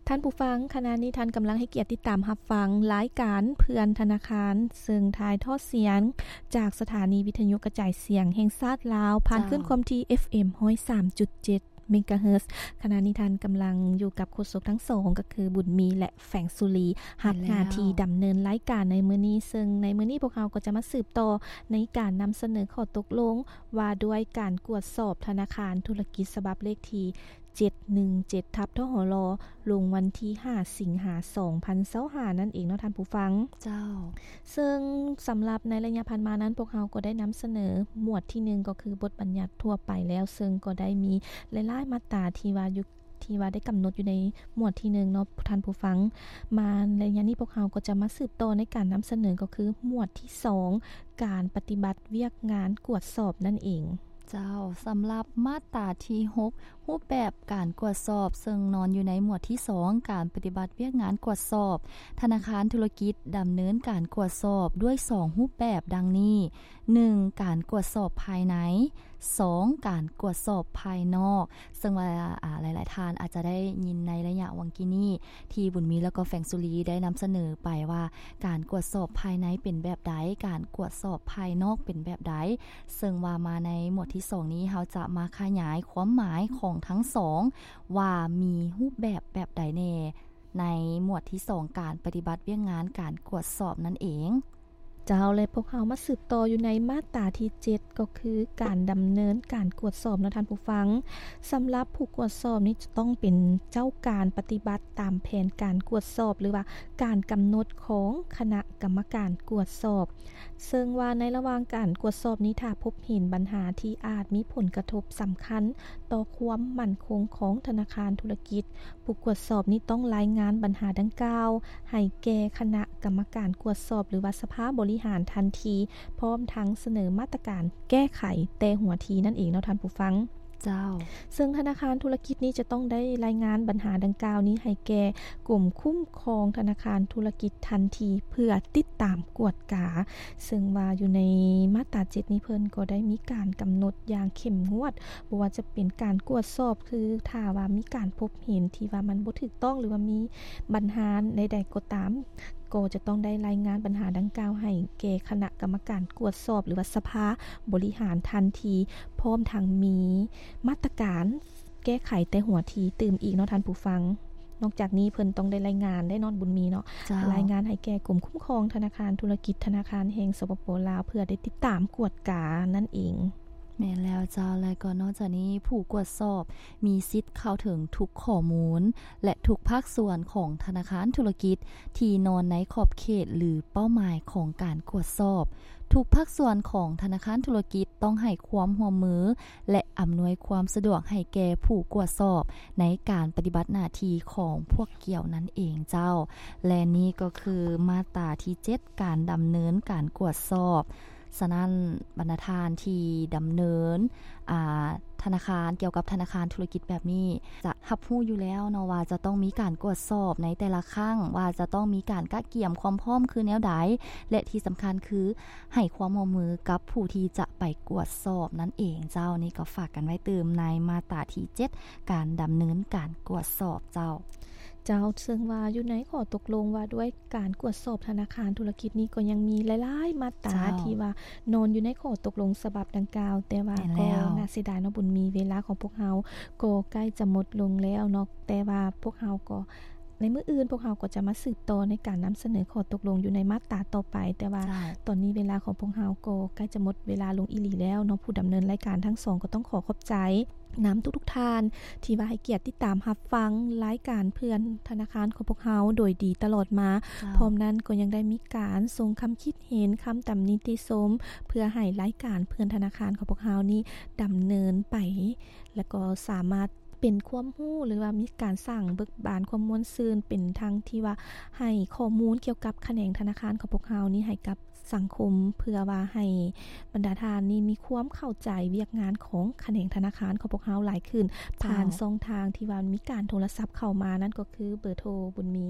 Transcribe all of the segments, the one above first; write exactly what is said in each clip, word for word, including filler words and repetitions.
ท่านผู้ฟังขณะนี้ท่านกำลังให้เกียรติติดตามรับฟังรายการเพื่อนธนาคารซึ่งถ่ายทอดเสียงจากสถานีวิทยุกระจายเสียงแห่งชาติลาวผ่านขึ้นความถี่ เอฟ เอ็ม หนึ่งร้อยสามจุดเจ็ด เมกะเฮิรตซ์ขณะนี้ท่านกำลังอยู่กับโฆษกทั้งสองก็คือบุญมีและแฝงสุรีรับหน้าที่ดำเนินรายการในมื้อนี้ซึ่งในมื้อนี้พวกเราก็จะมาสืบต่อในการนำเสนอข้อตกลงว่าด้วยการกวดสอบธนาคารธุรกิจฉบับเลขที่เจ็ดหนึ่งเจ็ด ทับ ทหลลงวันที่ห้าสิงหาคมสองพันยี่สิบห้านั่นเองเนาะท่านผู้ฟังเจ้าซึ่งสำหรับในระยะผ่านมานั้นพวกเราก็ได้นำเสนอหมวดที่หนึ่งก็คือบทบัญญัติทั่วไปแล้วซึ่งก็ได้มีหลายๆมาตราที่ว่าอยู่ที่ว่าได้กำหนดอยู่ในหมวดที่หนึ่งเนาะท่านผู้ฟังมาในระยะนี้พวกเราก็จะมาสืบต่อในการนำเสนอก็คือหมวดที่สองการปฏิบัติเวียกงานกวดสอบนั่นเองเจ้าสำหรับมาตราที่หกรูปแบบการกวดสอบซึ่งนอนอยู่ในหมวดที่สองการปฏิบัติเวียกงานกวดสอบธนาคารธุรกิจดำเนินการกวดสอบด้วยสองรูปแบบดังนี้หนึ่งการกวดสอบภายในสองการกวดสอบภายนอกซึ่งว่าอ่าหลายๆท่านอาจจะได้ยินในระยะวังกี้นี้ที่บุญมีแล้วก็แฝงสุรีได้นำเสนอไปว่าการกวดสอบภายในเป็นแบบใดการกวดสอบภายนอกเป็นแบบใดซึ่งว่ามาในหมวดที่สองนี้เราจะมาขยายความหมายของทั้งสองว่ามีรูปแบบแบบใดแน่ในหมวดที่สองการปฏิบัติเวียกงานการกวดสอบนั่นเองเจ้าเลยพวกเรามาสืบต่ออยู่ในมาตราที่เจ็ดก็คือการดำเนินการกวดสอบนะท่านผู้ฟังสำหรับผู้กวดสอบนี้จะต้องเป็นเจ้าการปฏิบัติตามแผนการกวดสอบหรือว่าการกำหนดของคณะกรรมการกวดสอบซึ่งว่าในระหว่างการกวดสอบนี้ถ้าพบเห็นปัญหาที่อาจมีผลกระทบสำคัญต่อความมั่นคงของธนาคารธุรกิจผู้กวดสอบนี้ต้องรายงานปัญหาดังกล่าวให้แก่คณะกรรมการกวดสอบหรือว่าสภาบริบริหารทันทีพร้อมทั้งเสนอมาตรการแก้ไขแต่หัวทีนั่นเองเนาะท่านผู้ฟังเจ้าซึ่งธนาคารธุรกิจนี้จะต้องได้รายงานปัญหาดังกล่าวนี้ให้แก่กลุ่มคุ้มครองธนาคารธุรกิจทันทีเพื่อติดตามกวดกาซึ่งว่าอยู่ในมาตราเจ็ดนี้เพิ่นก็ได้มีการกำหนดอย่างเข้มงวดบ่ว่าจะเป็นการกวดสอบคือถ้าว่ามีการพบเห็นที่ว่ามันบ่ถูกต้องหรือว่ามีปัญหาใดๆก็ตามก็จะต้องได้รายงานปัญหาดังกล่าวให้แก่คณะกรรมการกวดสอบหรือว่าสภาบริหารทันทีพร้อมทั้งมีมาตรการแก้ไขแต่หัวทีตื่มอีกเนาะท่านผู้ฟังนอกจากนี้เพิ่นต้องได้รายงานได้นอนบุญมีเนาะรายงานให้แก่กลุ่มคุ้มครองธนาคารธุรกิจธนาคารแห่งสปป.ลาวเพื่อได้ติดตามกวดกานั่นเองแม่นแล้วเจ้าและก็นอกจากนี้ผู้กวดสอบมีสิทธิ์เข้าถึงทุกข้อมูลและทุกภาคส่วนของธนาคารธุรกิจที่นอนในขอบเขตหรือเป้าหมายของการกวดสอบทุกภาคส่วนของธนาคารธุรกิจต้องให้ความร่วมมือและอำนวยความสะดวกให้แก่ผู้กวดสอบในการปฏิบัติหน้าที่ของพวกเกี่ยวนั้นเองเจ้าและนี่ก็คือมาตราที่เจ็ดการดำเนินการกวดสอบฉะนั้นบรรณาธิการที่ดำเนินอ่าธนาคารเกี่ยวกับธนาคารธุรกิจแบบนี้จะรับรู้อยู่แล้วเนาะว่าจะต้องมีการกวดสอบในแต่ละครั้งว่าจะต้องมีการกะเกี่ยมความพร้อมคือแนวใดและที่สำคัญคือให้ความร่วมมือกับผู้ที่จะไปกวดสอบนั่นเองเจ้านี่ก็ฝากกันไว้เติมในมาตราที่เจ็ดการดำเนินการกวดสอบเจ้าเจ้าซึ่งว่าอยู่ในข้อตกลงว่าด้วยการกวดสอบธนาคารธุรกิจนี้ก็ยังมีหลายๆมาตราที่ว่านอนอยู่ในข้อตกลงฉบับดังกล่าวแต่ว่าก็น่าเสียดายเนาะบุญมีเวลาของพวกเราก็ใกล้จะหมดลงแล้วเนาะแต่ว่าพวกเราก็ในมื้ออื่นพวกเราก็จะมาสืบต่อในการนำเสนอข้อตกลงอยู่ในมาตราต่อไปแต่ว่าตอนนี้เวลาของพวกเราก็ใกล้จะหมดเวลาลงอีหลีแล้วเนาะผู้ดำเนินรายการทั้งสองก็ต้องขอขอบใจนำทุกๆท่านที่ว่าให้เกียรติติดตามรับฟังรายการเพื่อนธนาคารของพวกเราโดยดีตลอดมาพร้อมนั้นก็ยังได้มีการส่งคำคิดเห็นคำตำหนิติชมเพื่อให้รายการเพื่อนธนาคารของพวกเรานี้ดำเนินไปแล้วก็สามารถเป็นความรู้หรือว่ามีการสร้างเบิกบานความม่วนซื่นเป็นทางที่ว่าให้ข้อมูลเกี่ยวกับแขนงธนาคารของพวกเรานี้ให้กับสังคมเพื่อว่าให้บรรดาทานนี้มีความเข้าใจเวียกงานของแขนงธนาคารของพวกเราหลายขึ้นผ่านช่องทางที่ว่ามีการโทรศัพท์เข้ามานั่นก็คือเบอร์โทรบุญมี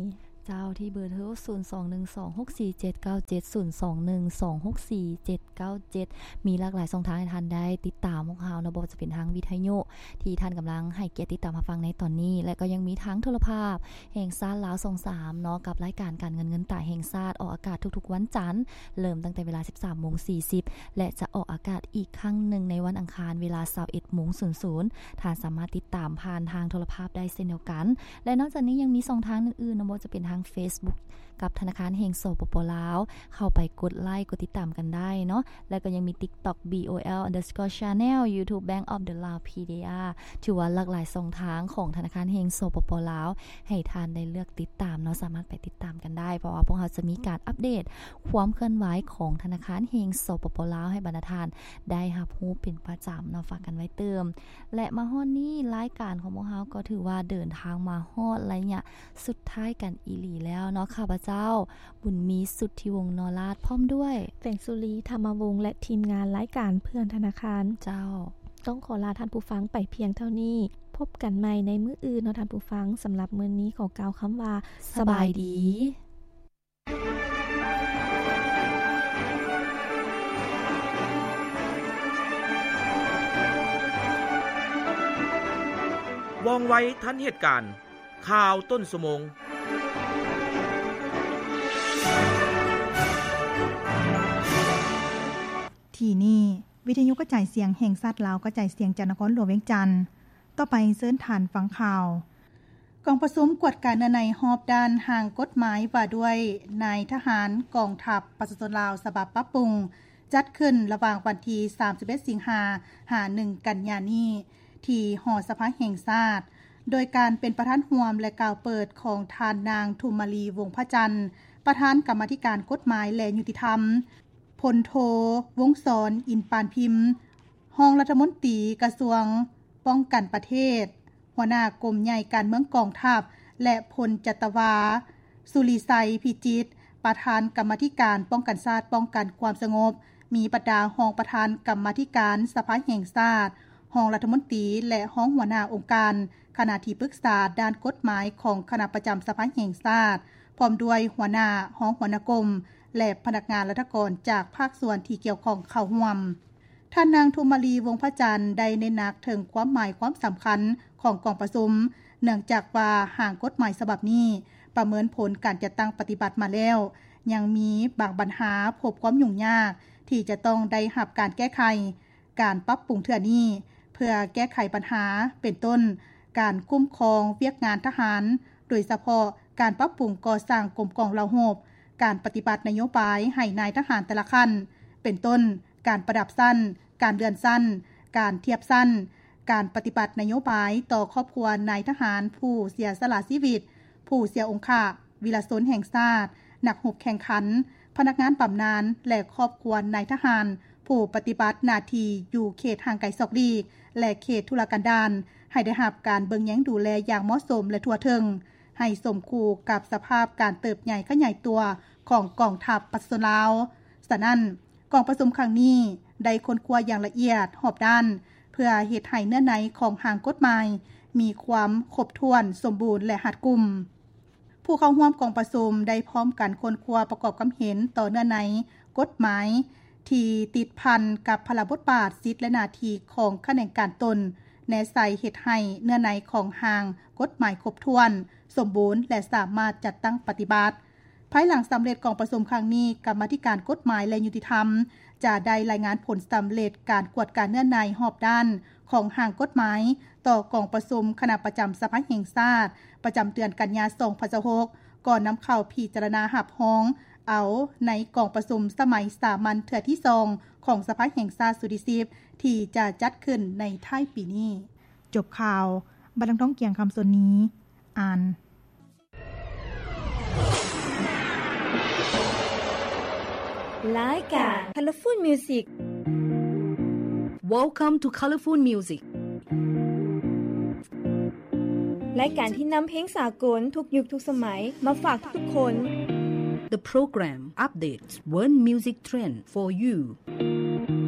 เจ้าที่เบอร์โทรศูนย์ สอง หนึ่ง สอง หก สี่ เจ็ด เก้า เจ็ด ศูนย์ สอง หนึ่ง สอง หก สี่ เจ็ด เก้า เจ็ดมีหลากหลายช่องทางให้ท่านได้ติดตามพวกเราเนาะบ่ว่าจะเป็นทางวิทยุที่ท่านกำลังให้เกียรติติดตามรับฟังในตอนนี้และก็ยังมีทางโทรภาพแห่งชาติลาวสองสามเนาะกับรายการการเงินเงินตาแห่งชาติออกอากาศทุกๆวันจันทร์เริ่มตั้งแต่เวลา สิบสามโมงสี่สิบ และจะออกอากาศอีกครั้งหนึ่งในวันอังคารเวลา ยี่สิบเอ็ดโมงศูนย์ ท่านสามารถติดตามผ่านทางโทรภาพได้เช่นเดียวกันและนอกจากนี้ยังมีช่องทางอื่นๆเนาะบ่ว่าจะเป็นทาง Facebook กับธนาคารแห่งสปป.ลาวเข้าไปกดไลค์กดติดตามกันได้เนาะแล้วก็ยังมี TikTok บี โอ แอล underscore channel YouTube Bank of the Lao พี ดี อาร์ ถือว่าหลากหลายช่องทางของธนาคารแห่งสปป.ลาวให้ท่านได้เลือกติดตามเนาะสามารถไปติดตามกันได้เพราะว่าพวกเราจะมีการอัปเดตความเคลื่อนไหวของธนาคารแห่งสปป.ลาวให้บรรดาท่านได้รับรู้เป็นประจำเนาะฝากกันไว้เติมและมาฮอดนี้รายการของพวกเราก็ถือว่าเดินทางมาฮอดระยะสุดท้ายกันอีหลีแล้วเนาะข้าพเจ้าบุญมีสุทธิวงศ์นราชพร้อมด้วยแสงสุรีธรรมวงศ์และทีมงานรายการเพื่อนธนาคารเจ้าต้องขอลาท่านผู้ฟังไปเพียงเท่านี้พบกันใหม่ในมื้ออื่นเนาะท่านผู้ฟังสำหรับมื้อนี้ขอกล่าวคำว่าสบายดีว่องไวทันเหตุการณ์ข่าวต้นชั่วโมงที่นี่วิทยุกระจายเสียงแห่งชาติลาวกระจายเสียงจากนครหลวงเวียงจันทน์ต่อไปเชิญท่านฟังข่าวกองประชุมกวดการในฮอบด้านห่างกฎหมายว่าด้วยนายทหารกองทัพประชาชนลาวฉบับปรับปรุงจัดขึ้นระหว่างวันที่สามสิบเอ็ดสิงหาคมถึงหนึ่งกันยายนนี้ที่หอสภาแห่งชาติโดยการเป็นประธานร่วมและกล่าวเปิดของท่านนางทุมมาลีวงศ์พระจันทร์ประธานกรรมาธิการกฎหมายและยุติธรรมพลโทวงศรอินปานพิมพ์รองรัฐมนตรีกระทรวงป้องกันประเทศหัวหน้ากรมใหญ่การเมืองกองทัพและพลจัตวาสุริไสพิจิตรประธานกรรมาธิการป้องกันชาติป้องกันความสงบมีบรรดารองประธานกรรมาธิการสภาแห่งชาติรองรัฐมนตรีและรองหัวหน้าองค์การคณะที่ปรึกษาด้านกฎหมายของคณะประจำสภาแห่งชาติพร้อมด้วยหัวหน้ารองหัวหน้ากรมและพนักงานรัฐกรจากภาคส่วนที่เกี่ยวข้องเข้าร่วมท่านนางทุมมาลีวงศ์พระจันทร์ได้เน้นหนักถึงความหมายความสำคัญของกองประชุมเนื่องจากว่าห่างกฎหมายฉบับนี้ประเมินผลการจัดตั้งปฏิบัติมาแล้วยังมีบางปัญหาพบความยุ่งยากที่จะต้องได้รับการแก้ไขการปรับปรุงเทื่อนี้เพื่อแก้ไขปัญหาเป็นต้นการคุ้มครองเวียกงานทหารโดยเฉพาะการปรับปรุงก่อสร้างกรมกองเหล่าโหบการปฏิบัตินโยบายให้นายทหารแต่ละขั้นเป็นต้นการประดับสั้นการเดือนสั้นการเทียบสั้นการปฏิบัตินโยบายต่อครอบครัวนายทหารผู้เสียสละชีวิตผู้เสียองค์าวีรชนแห่งชาตินักรบแข่งขันพนักงานบำนาญและครอบครัวนายทหารผู้ปฏิบัติหน้าที่อยู่เขตห่างไกลศอกลีกและเขตทุรกันดารให้ได้รับการเบิ่งแย้งดูแลอย่างเหมาะสมและทั่วถึงให้สมคู่กับสภาพการเติบใหญ่ขยายตัวของกองทัพประชาชนลาวฉะนั้นกองประชุมครั้งนี้ได้ค้นคว้าอย่างละเอียดรอบด้านเพื่อเฮ็ดให้เนื้อในของห่างกฎหมายมีความครบถ้วนสมบูรณ์และรัดกุมผู้เข้าร่วมกองประชุมได้พร้อมกันค้นคว้าประกอบความเห็นต่อเนื้อในกฎหมายที่ติดพันกับพระบทบาทสิทธิและหน้าที่ของข้าราชการตนแนะใส่เฮ็ดให้เนื้อในของห่างกฎหมายครบถ้วนสมบูรณ์และสามารถจัดตั้งปฏิบัติภายหลังสำเร็จกองประชุมครั้งนี้กรรมาธิการกฎหมายและยุติธรรมจะได้รายงานผลสำเร็จการกวดการเนื้อในรอบด้านของห่างกฎหมายต่อกองประชุมคณะประจำสภาแห่งชาติประจำเดือนกันยายนสองพันสิบหกก่อนนำเข้าพิจารณารับรองเอาในกองประชุมสมัยสามัญเทื่อที่สองของสภาแห่งชาติสุริสิบที่จะจัดขึ้นในท้ายปีนี้จบข่าวบรรลังท้องเกียงคำส่วนนี้อ่านรายการ Colorful Music Welcome to Colorful Music รายการที่นำเพลงสากลทุกยุคทุกสมัยมาฝากทุกๆคน The program updates world music trend for you